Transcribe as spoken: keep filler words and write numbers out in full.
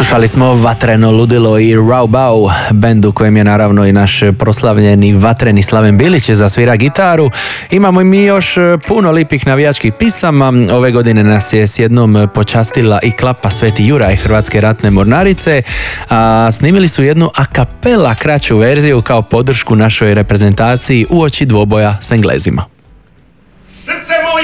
Slušali smo Vatreno ludilo i Rau Bau, bend u kojem je naravno i naš proslavljeni vatreni Slaven Bilić zasvira gitaru. Imamo i mi još puno lipih navijačkih pisama. Ove godine nas je s jednom počastila i klapa Sveti Juraj Hrvatske ratne mornarice. A snimili su jednu a cappella kraću verziju kao podršku našoj reprezentaciji uoči dvoboja s Englezima. Srce moje